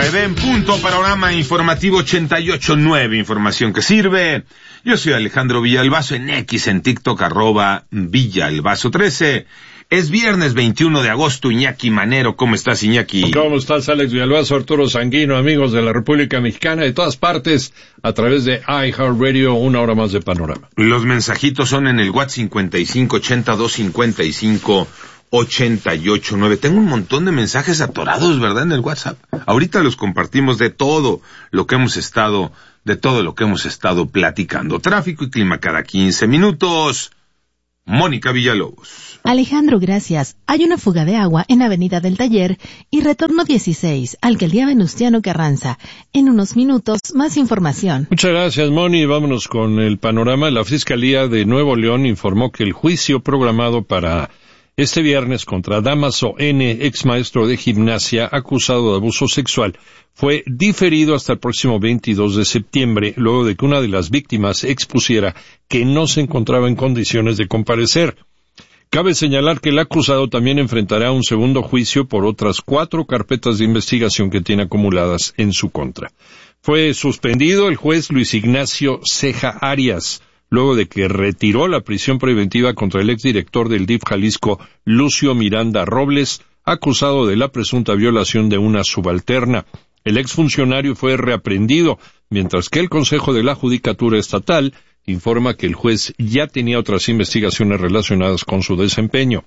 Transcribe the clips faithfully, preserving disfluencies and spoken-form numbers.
nueve en punto, panorama informativo ochenta y ocho nueve, información que sirve. Yo soy Alejandro Villalbazo, en X, en TikTok, arroba Villalbazo trece. Es viernes veintiuno de agosto, Iñaki Manero. ¿Cómo estás, Iñaki? ¿Cómo estás, Alex Villalbazo, Arturo Sanguino, amigos de la República Mexicana, de todas partes, a través de iHeartRadio, una hora más de panorama? Los mensajitos son en el WhatsApp cincuenta y cinco ochenta y dos cincuenta y cinco ochenta y ocho nueve. Tengo un montón de mensajes atorados, ¿verdad?, en el WhatsApp. Ahorita los compartimos de todo lo que hemos estado, de todo lo que hemos estado platicando. Tráfico y clima cada quince minutos. Mónica Villalobos. Alejandro, gracias. Hay una fuga de agua en Avenida del Taller y retorno dieciséis, Alcaldía Venustiano Carranza. En unos minutos, más información. Muchas gracias, Moni. Vámonos con el panorama. La Fiscalía de Nuevo León informó que el juicio programado para este viernes contra Damaso N., ex maestro de gimnasia acusado de abuso sexual, fue diferido hasta el próximo veintidós de septiembre, luego de que una de las víctimas expusiera que no se encontraba en condiciones de comparecer. Cabe señalar que el acusado también enfrentará un segundo juicio por otras cuatro carpetas de investigación que tiene acumuladas en su contra. Fue suspendido el juez Luis Ignacio Ceja Arias, luego de que retiró la prisión preventiva contra el exdirector del D I F Jalisco, Lucio Miranda Robles, acusado de la presunta violación de una subalterna. El exfuncionario fue reaprendido, mientras que el Consejo de la Judicatura Estatal informa que el juez ya tenía otras investigaciones relacionadas con su desempeño.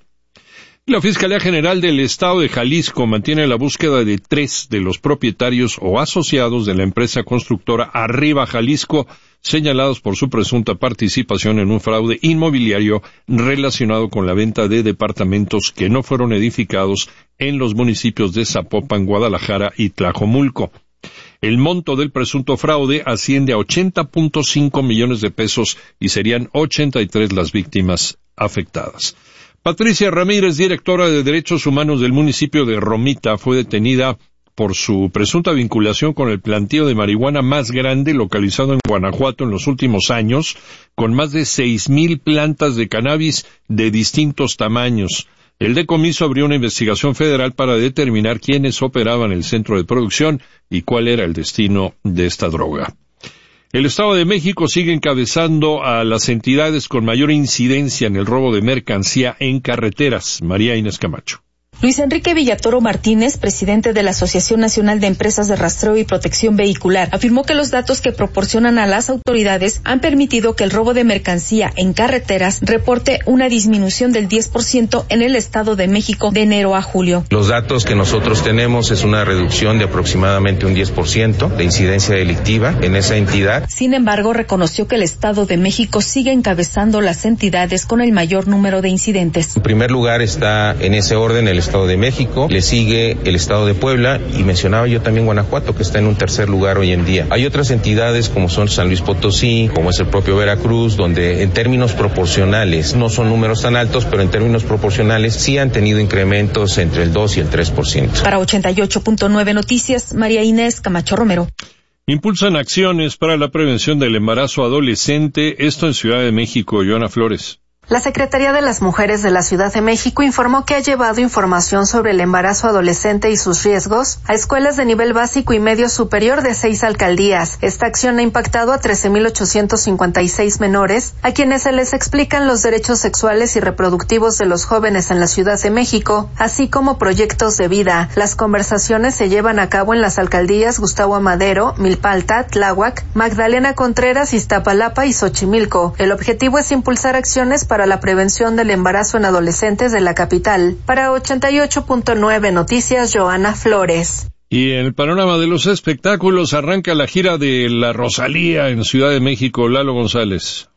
La Fiscalía General del Estado de Jalisco mantiene la búsqueda de tres de los propietarios o asociados de la empresa constructora Arriba Jalisco, señalados por su presunta participación en un fraude inmobiliario relacionado con la venta de departamentos que no fueron edificados en los municipios de Zapopan, Guadalajara y Tlajomulco. El monto del presunto fraude asciende a ochenta punto cinco millones de pesos y serían ochenta y tres las víctimas afectadas. Patricia Ramírez, directora de Derechos Humanos del municipio de Romita, fue detenida por su presunta vinculación con el planteo de marihuana más grande localizado en Guanajuato en los últimos años, con más de seis mil plantas de cannabis de distintos tamaños. El decomiso abrió una investigación federal para determinar quiénes operaban el centro de producción y cuál era el destino de esta droga. El Estado de México sigue encabezando a las entidades con mayor incidencia en el robo de mercancía en carreteras. María Inés Camacho. Luis Enrique Villatoro Martínez, presidente de la Asociación Nacional de Empresas de Rastreo y Protección Vehicular, afirmó que los datos que proporcionan a las autoridades han permitido que el robo de mercancía en carreteras reporte una disminución del diez por ciento en el Estado de México de enero a julio. Los datos que nosotros tenemos es una reducción de aproximadamente un diez por ciento de incidencia delictiva en esa entidad. Sin embargo, reconoció que el Estado de México sigue encabezando las entidades con el mayor número de incidentes. En primer lugar está en ese orden el Estado de México, le sigue el Estado de Puebla y mencionaba yo también Guanajuato, que está en un tercer lugar hoy en día. Hay otras entidades como son San Luis Potosí, como es el propio Veracruz, donde en términos proporcionales no son números tan altos, pero en términos proporcionales sí han tenido incrementos entre el dos y el tres por ciento. Para ochenta y ocho punto nueve Noticias, María Inés Camacho Romero. Impulsan acciones para la prevención del embarazo adolescente, esto en Ciudad de México. Joana Flores. La Secretaría de las Mujeres de la Ciudad de México informó que ha llevado información sobre el embarazo adolescente y sus riesgos a escuelas de nivel básico y medio superior de seis alcaldías. Esta acción ha impactado a trece mil ochocientos cincuenta y seis menores, a quienes se les explican los derechos sexuales y reproductivos de los jóvenes en la Ciudad de México, así como proyectos de vida. Las conversaciones se llevan a cabo en las alcaldías Gustavo Amadero, Milpalta, Tláhuac, Magdalena Contreras, Iztapalapa y Xochimilco. El objetivo es impulsar acciones para para la prevención del embarazo en adolescentes de la capital. Para ochenta y ocho punto nueve Noticias, Joana Flores. Y en el panorama de los espectáculos arranca la gira de la Rosalía en Ciudad de México. Lalo González.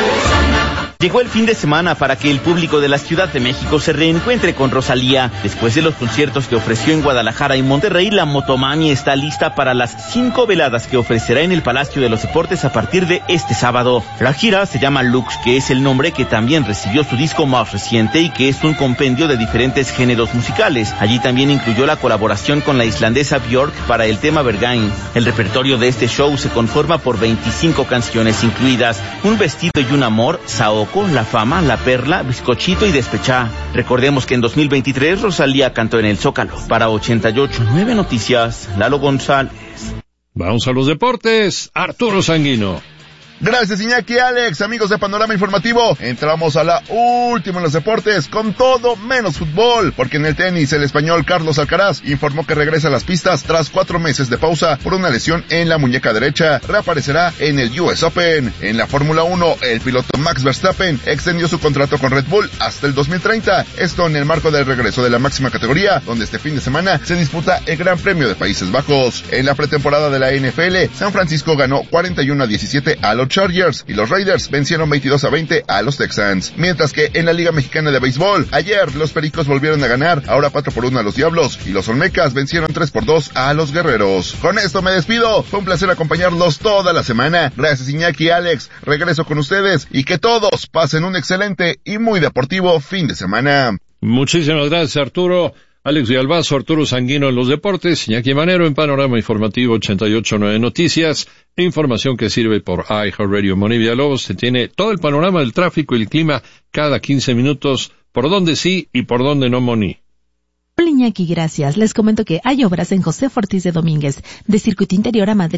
Llegó el fin de semana para que el público de la Ciudad de México se reencuentre con Rosalía. Después de los conciertos que ofreció en Guadalajara y Monterrey, la Motomami está lista para las cinco veladas que ofrecerá en el Palacio de los Deportes a partir de este sábado. La gira se llama Lux, que es el nombre que también recibió su disco más reciente y que es un compendio de diferentes géneros musicales. Allí también incluyó la colaboración con la islandesa Björk para el tema Berghain. El repertorio de este show se conforma por veinticinco canciones, incluidas Un vestido y un amor, Saoko, Loco, La Fama, La Perla, Bizcochito y Despechá. Recordemos que en dos mil veintitrés Rosalía cantó en el Zócalo. Para ochenta y ocho punto nueve Noticias, Lalo González. Vamos a los deportes, Arturo Sanguino. Gracias, Iñaki, Alex, amigos de Panorama Informativo. Entramos a la última en los deportes, con todo menos fútbol, porque en el tenis el español Carlos Alcaraz informó que regresa a las pistas tras cuatro meses de pausa por una lesión en la muñeca derecha. Reaparecerá en el U S Open. En la Fórmula uno, el piloto Max Verstappen extendió su contrato con Red Bull hasta el dos mil treinta. Esto en el marco del regreso de la máxima categoría, donde este fin de semana se disputa el Gran Premio de Países Bajos. En la pretemporada de la N F L, San Francisco ganó cuarenta y uno a diecisiete a los Chargers y los Raiders vencieron veintidós a veinte a los Texans. Mientras que en la Liga Mexicana de Béisbol, ayer los Pericos volvieron a ganar, ahora cuatro por uno a los Diablos, y los Olmecas vencieron tres por dos a los Guerreros. Con esto me despido, fue un placer acompañarlos toda la semana. Gracias, Iñaki y Alex, regreso con ustedes y que todos pasen un excelente y muy deportivo fin de semana. Muchísimas gracias, Arturo. Alex Villalbazo, Arturo Sanguino en los deportes, Iñaki Manero en Panorama Informativo ochenta y ocho punto nueve Noticias, información que sirve por iHeartRadio. Moni Villalobos te tiene todo el panorama del tráfico y el clima cada quince minutos, por dónde sí y por dónde no, Moni. Hola, Iñaki, gracias. Les comento que hay obras en José Ortiz de Domínguez, de Circuito Interior a Madrid.